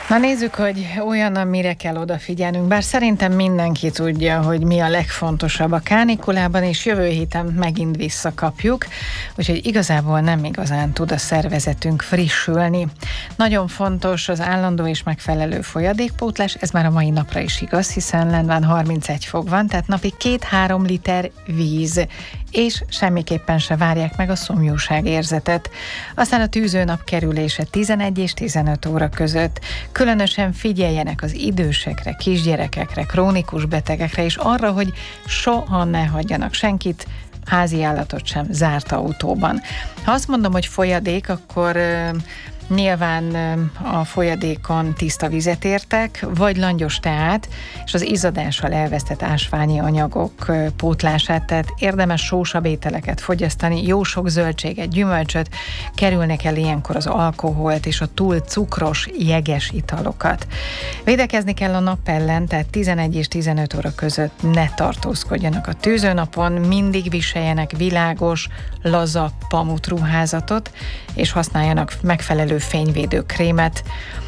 Na nézzük, hogy olyan, amire kell odafigyelnünk, bár szerintem mindenki tudja, hogy mi a legfontosabb a kánikulában, és jövő héten megint visszakapjuk, úgyhogy igazából nem igazán tud a szervezetünk frissülni. Nagyon fontos az állandó és megfelelő folyadékpótlás, ez már a mai napra is igaz, hiszen lendván 31 fok van, tehát napi 2-3 liter víz, és semmiképpen se várják meg a szomjúság érzetet. Aztán a tűzőnap kerülése 11 és 15 óra között. Különösen figyeljenek az idősekre, kisgyerekekre, krónikus betegekre, és arra, hogy soha ne hagyjanak senkit, házi állatot sem zárt autóban. Ha azt mondom, hogy folyadék, akkor nyilván a folyadékon tiszta vizet értek, vagy langyos teát, és az izzadással elvesztett ásványi anyagok pótlását, tehát érdemes sósabb ételeket fogyasztani, jó sok zöldséget, gyümölcsöt, kerülnek el ilyenkor az alkoholt és a túl cukros, jeges italokat. Védekezni kell a nap ellen, tehát 11 és 15 óra között ne tartózkodjanak a tűzőnapon, mindig viseljenek világos, laza pamutruházatot, és használjanak megfelelő fényvédő krémet.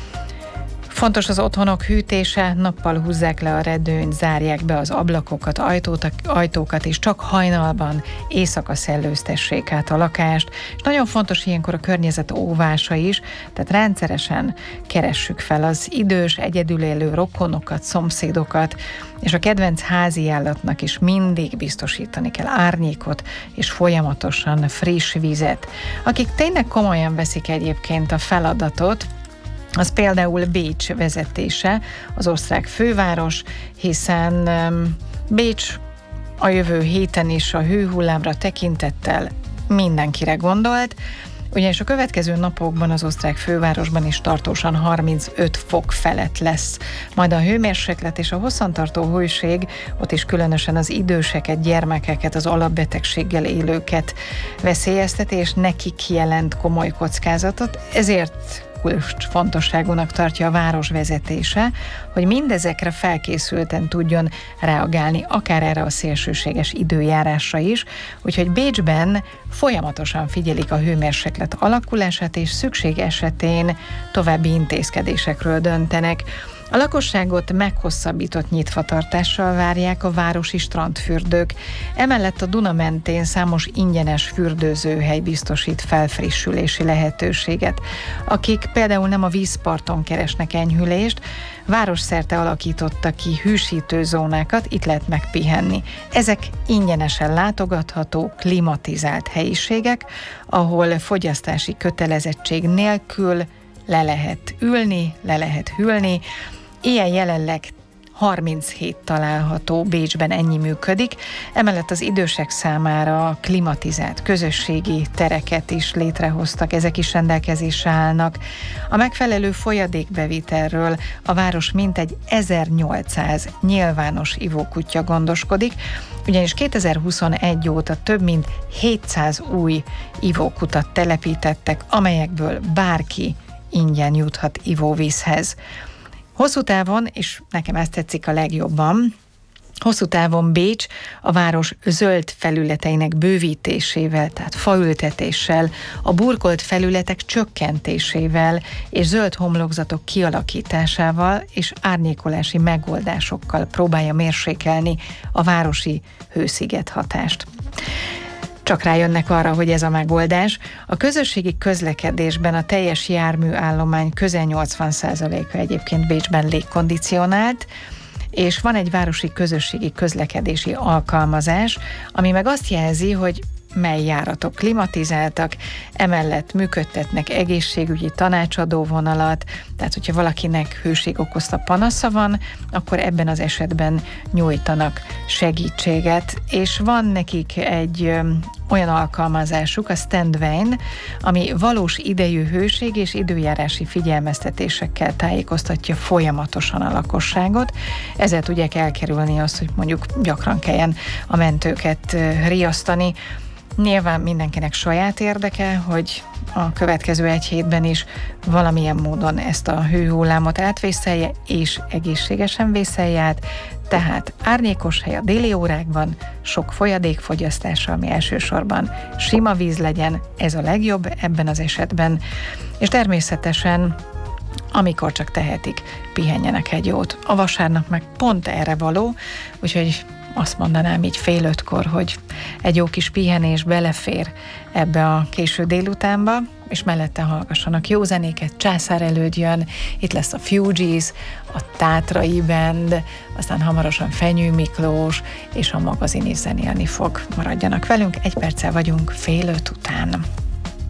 Fontos az otthonok hűtése, nappal húzzák le a redőnyt, zárják be az ablakokat, ajtókat, és csak hajnalban, éjszaka szellőztessék át a lakást. És nagyon fontos ilyenkor a környezet óvása is, tehát rendszeresen keressük fel az idős, egyedül élő rokonokat, szomszédokat, és a kedvenc házi állatnak is mindig biztosítani kell árnyékot, és folyamatosan friss vizet. Akik tényleg komolyan veszik egyébként a feladatot, az például Bécs vezetése, az osztrák főváros, hiszen Bécs a jövő héten is a hőhullámra tekintettel mindenkire gondolt, ugyanis a következő napokban az osztrák fővárosban is tartósan 35 fok felett lesz. Majd a hőmérséklet és a hosszantartó hőség, ott is különösen az időseket, gyermekeket, az alapbetegséggel élőket veszélyezteti, és nekik jelent komoly kockázatot, ezért kulcsfontosságúnak tartja a város vezetése, hogy mindezekre felkészülten tudjon reagálni, akár erre a szélsőséges időjárásra is, úgyhogy Bécsben folyamatosan figyelik a hőmérséklet alakulását, és szükség esetén további intézkedésekről döntenek. A lakosságot meghosszabbított nyitvatartással várják a városi strandfürdők. Emellett a Duna mentén számos ingyenes fürdőzőhely biztosít felfrissülési lehetőséget. Akik például nem a vízparton keresnek enyhülést, városszerte alakította ki hűsítő zónákat, itt lehet megpihenni. Ezek ingyenesen látogatható, klimatizált helyiségek, ahol fogyasztási kötelezettség nélkül le lehet ülni, le lehet hűlni. Ilyen jelenleg 37 található, Bécsben ennyi működik. Emellett az idősek számára klimatizált közösségi tereket is létrehoztak, ezek is rendelkezésre állnak. A megfelelő folyadékbevitelről a város mintegy 1800 nyilvános ivókutya gondoskodik, ugyanis 2021 óta több mint 700 új ivókutat telepítettek, amelyekből bárki ingyen juthat ivóvízhez. Hosszú távon, és nekem ezt tetszik a legjobban, hosszú távon Bécs a város zöld felületeinek bővítésével, tehát faültetéssel, a burkolt felületek csökkentésével és zöld homlokzatok kialakításával és árnyékolási megoldásokkal próbálja mérsékelni a városi hősziget hatást. Csak rájönnek arra, hogy ez a megoldás. A közösségi közlekedésben a teljes járműállomány közel 80%-a egyébként Bécsben légkondicionált, és van egy városi közösségi közlekedési alkalmazás, ami meg azt jelzi, hogy mely járatok klimatizáltak, emellett működtetnek egészségügyi tanácsadó vonalat, tehát hogyha valakinek hőség okozta panasza van, akkor ebben az esetben nyújtanak segítséget, és van nekik egy olyan alkalmazásuk, a Standvane, ami valós idejű hőség és időjárási figyelmeztetésekkel tájékoztatja folyamatosan a lakosságot. Ezzel tudják elkerülni azt, hogy mondjuk gyakran kelljen a mentőket riasztani. Nyilván mindenkinek saját érdeke, hogy a következő egy hétben is valamilyen módon ezt a hőhullámot átvészelje, és egészségesen vészelje át, tehát árnyékos hely a déli órákban, sok folyadékfogyasztással, ami elsősorban sima víz legyen, ez a legjobb ebben az esetben, és természetesen amikor csak tehetik, pihenjenek egy jót. A vasárnap meg pont erre való, úgyhogy azt mondanám így 4:30, hogy egy jó kis pihenés belefér ebbe a késő délutánba, és mellette hallgassanak jó zenéket. Császár Előd jön, itt lesz a Fugees, a Tátrai Band, aztán hamarosan Fenyő Miklós, és a magazin is zenélni fog. Maradjanak velünk, 1 perccel vagyunk 4:30 után.